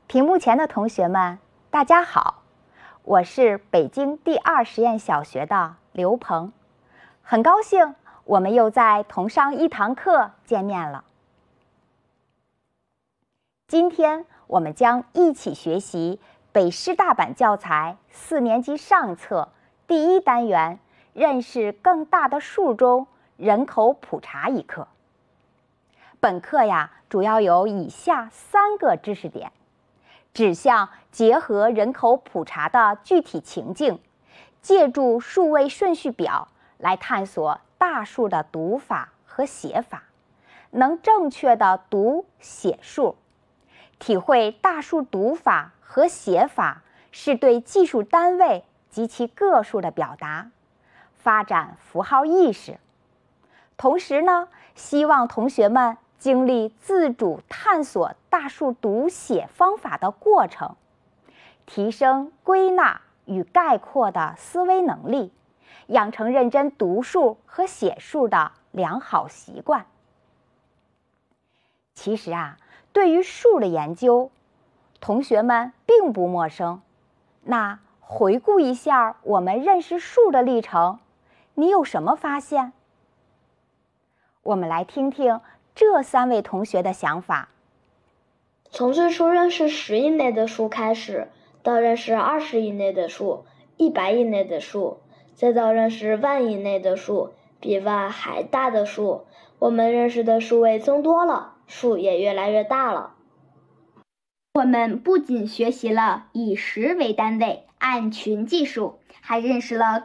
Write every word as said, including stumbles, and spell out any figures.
屏幕前的同学们，大家好，我是北京第二实验小学的刘鹏，很高兴我们又在同上一堂课见面了。今天我们将一起学习北师大版教材四年级上册第一单元认识更大的树中人口普查一课。本课呀，主要有以下三个知识点，指向结合人口普查的具体情境，借助数位顺序表来探索大数的读法和写法，能正确的读写数，体会大数读法和写法是对技术单位及其个数的表达，发展符号意识。同时呢，希望同学们经历自主探索大数读写方法的过程，提升归纳与概括的思维能力，养成认真读数和写数的良好习惯。其实啊，对于数的研究，同学们并不陌生。那回顾一下我们认识数的历程，你有什么发现？我们来听听这三位同学的想法。 从最初认识十以内的数开始，到认识二十以内的数、一百以内的数，再到认识万以内的数、比万还大的数，我们认识的数位增多了，数也越来越大了。 我们不仅学习了以十为单位按群计数，还认识了